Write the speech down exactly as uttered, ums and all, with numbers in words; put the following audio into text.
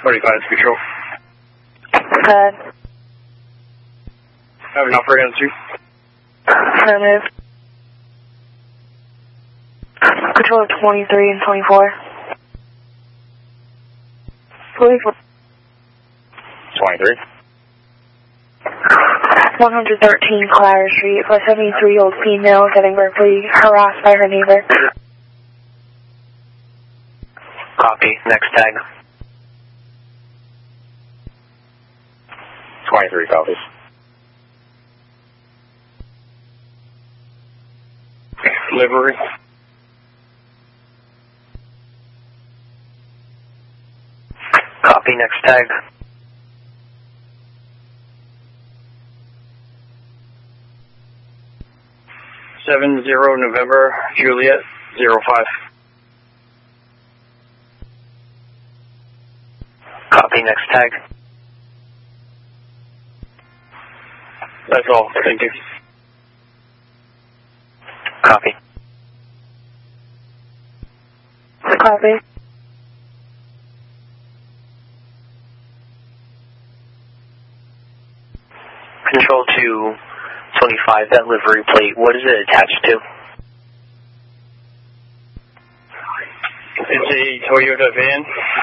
forty-five Control. Good. Have an operator on the street. Affirmative. Control twenty-three and twenty-four. twenty-four. twenty-three. one thirteen Clara Street. A seventy-three-year-old female getting verbally harassed by her neighbor. Copy. Next tag. twenty-three copies. Livery. Copy. Next tag. seven zero November Juliet zero five. Copy. Next tag. That's all. Thank you. Copy. Copy. Control two twenty-five, that livery plate, what is it attached to? It's a Toyota van.